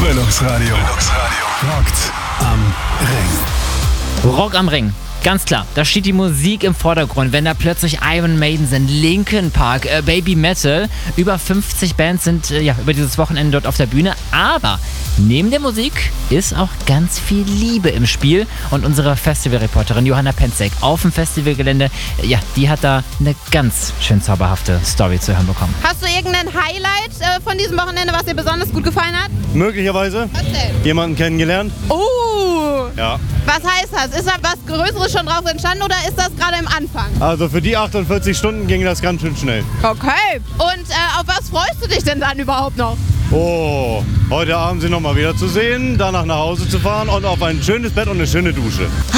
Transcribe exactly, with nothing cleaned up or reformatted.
Bildungsradio. Bildungsradio. Rockt am Ring. Rock am Ring. Ganz klar, da steht die Musik im Vordergrund, wenn da plötzlich Iron Maiden sind, Linkin Park, äh, Baby Metal. Über fünfzig Bands sind äh, ja über dieses Wochenende dort auf der Bühne. Aber neben der Musik ist auch ganz viel Liebe im Spiel. Und unsere Festivalreporterin Johanna Penzek auf dem Festivalgelände, äh, ja, die hat da eine ganz schön zauberhafte Story zu hören bekommen. Hast du irgendein Highlight äh, von diesem Wochenende, was dir besonders gut gefallen hat? Möglicherweise. Was denn? Jemanden kennengelernt. Oh! Ja. Was heißt das? Ist da was Größeres schon drauf entstanden oder ist das gerade im Anfang? Also für die achtundvierzig Stunden ging das ganz schön schnell. Okay. Und äh, auf was freust du dich denn dann überhaupt noch? Oh, heute Abend sie nochmal wieder zu sehen, danach nach Hause zu fahren und auf ein schönes Bett und eine schöne Dusche.